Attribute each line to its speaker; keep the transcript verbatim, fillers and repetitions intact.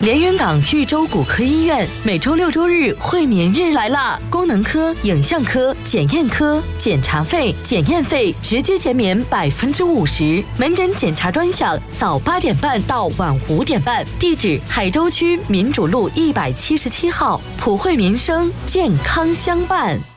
Speaker 1: 连云港豫州骨科医院每周六周日惠民日来啦！功能科、影像科、检验科检查费、检验费直接减免百分之五十，门诊检查专项早八点半到晚五点半。地址：海州区民主路一百七十七号，普惠民生，健康相伴。